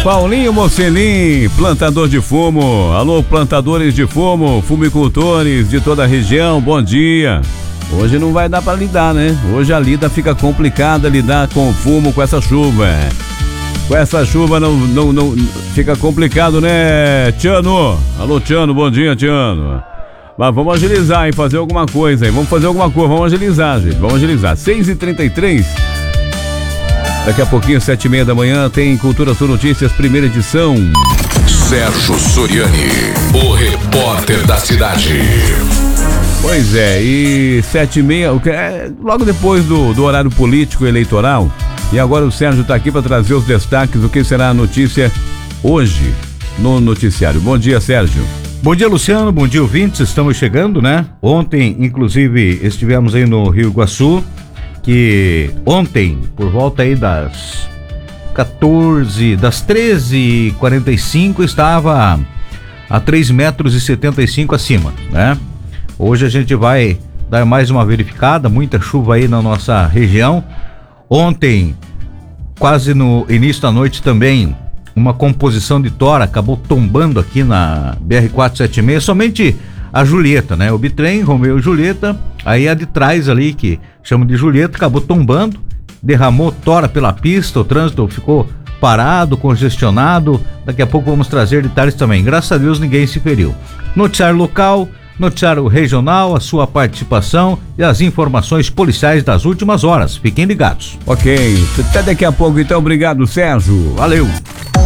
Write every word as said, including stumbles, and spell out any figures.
Paulinho Mocelin, plantador de fumo. Alô, plantadores de fumo, fumicultores de toda a região, bom dia. Hoje não vai dar pra lidar, né? Hoje a lida fica complicada, lidar com fumo com essa chuva. Com essa chuva não, não, não fica complicado, né, Tiano? Alô, Tiano, bom dia, Tiano. Mas vamos agilizar, hein? Fazer alguma coisa aí. Vamos fazer alguma coisa, vamos agilizar, gente. Vamos agilizar. seis e trinta e três. Daqui a pouquinho, sete e meia da manhã, tem Cultura Sul Notícias, primeira edição. Sérgio Soriani, o repórter da cidade. Pois é, e sete e meia, logo depois do, do horário político eleitoral. E agora o Sérgio está aqui para trazer os destaques do que será a notícia hoje no noticiário. Bom dia, Sérgio. Bom dia, Luciano, bom dia, ouvintes, estamos chegando, né? Ontem, inclusive, estivemos aí no Rio Iguaçu, que ontem, por volta aí das quatorze, das treze e quarenta e cinco, estava a três metros e setenta e cinco acima, né? Hoje a gente vai dar mais uma verificada, muita chuva aí na nossa região. Ontem, quase no início da noite também, uma composição de tora acabou tombando aqui na B R quatrocentos e setenta e seis, somente a Julieta, né? O bitrem, Romeu e Julieta, aí a de trás ali, que chamam de Julieta, acabou tombando, derramou tora pela pista, o trânsito ficou parado, congestionado. Daqui a pouco vamos trazer detalhes também. Graças a Deus ninguém se feriu. Noticiário local, noticiário regional, a sua participação e as informações policiais das últimas horas. Fiquem ligados. Ok, até daqui a pouco então. Obrigado, Sérgio. Valeu.